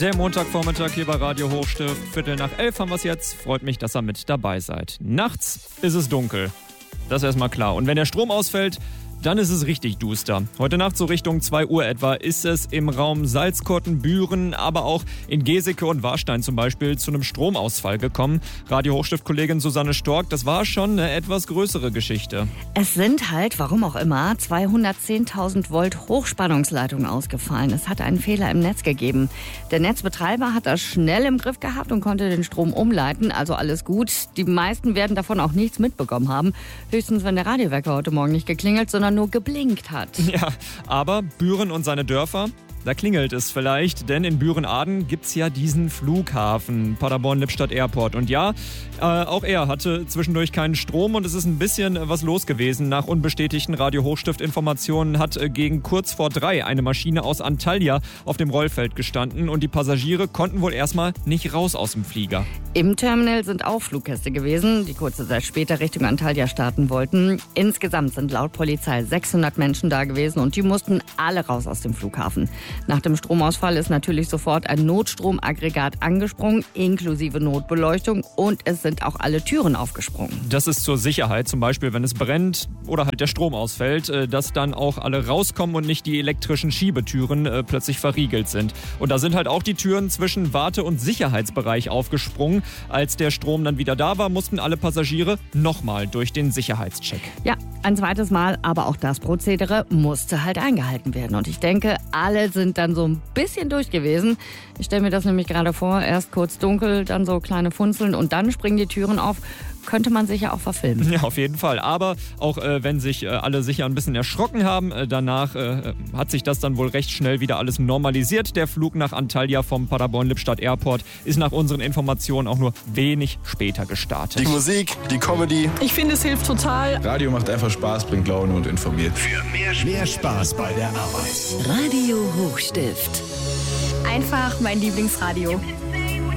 Der Montagvormittag hier bei Radio Hochstift. 11:15 haben wir es jetzt. Freut mich, dass ihr mit dabei seid. Nachts ist es dunkel. Das ist erstmal klar. Und wenn der Strom ausfällt, dann ist es richtig duster. Heute Nacht so Richtung 2 Uhr etwa ist es im Raum Salzkotten, Büren, aber auch in Geseke und Warstein zum Beispiel zu einem Stromausfall gekommen. Radio Hochstift-Kollegin Susanne Stork, das war schon eine etwas größere Geschichte. Es sind halt, warum auch immer, 210.000 Volt Hochspannungsleitungen ausgefallen. Es hat einen Fehler im Netz gegeben. Der Netzbetreiber hat das schnell im Griff gehabt und konnte den Strom umleiten, also alles gut. Die meisten werden davon auch nichts mitbekommen haben. Höchstens, wenn der Radiowecker heute Morgen nicht geklingelt, sondern nur geblinkt hat. Ja, aber Büren und seine Dörfer, da klingelt es vielleicht, denn in Büren-Aden gibt's ja diesen Flughafen, Paderborn-Lippstadt Airport. Und ja, auch er hatte zwischendurch keinen Strom und es ist ein bisschen was los gewesen. Nach unbestätigten Radio-Hochstift-Informationen hat gegen kurz vor 3 eine Maschine aus Antalya auf dem Rollfeld gestanden und die Passagiere konnten wohl erstmal nicht raus aus dem Flieger. Im Terminal sind auch Fluggäste gewesen, die kurze Zeit später Richtung Antalya starten wollten. Insgesamt sind laut Polizei 600 Menschen da gewesen und die mussten alle raus aus dem Flughafen. Nach dem Stromausfall ist natürlich sofort ein Notstromaggregat angesprungen, inklusive Notbeleuchtung, und es sind auch alle Türen aufgesprungen. Das ist zur Sicherheit, zum Beispiel wenn es brennt oder halt der Strom ausfällt, dass dann auch alle rauskommen und nicht die elektrischen Schiebetüren plötzlich verriegelt sind. Und da sind halt auch die Türen zwischen Warte- und Sicherheitsbereich aufgesprungen. Als der Strom dann wieder da war, mussten alle Passagiere nochmal durch den Sicherheitscheck. Ja, ein zweites Mal, aber auch das Prozedere musste halt eingehalten werden. Und ich denke, alle sind dann so ein bisschen durch gewesen. Ich stelle mir das nämlich gerade vor, erst kurz dunkel, dann so kleine Funzeln und dann springen die Türen auf. Könnte man sicher auch verfilmen. Ja, auf jeden Fall. Aber auch wenn sich alle sicher ein bisschen erschrocken haben, danach hat sich das dann wohl recht schnell wieder alles normalisiert. Der Flug nach Antalya vom Paderborn-Lippstadt Airport ist nach unseren Informationen auch nur wenig später gestartet. Die Musik, die Comedy. Ich finde, es hilft total. Radio macht einfach Spaß, bringt Laune und informiert. Für mehr Spaß bei der Arbeit. Radio Hochstift. Einfach mein Lieblingsradio.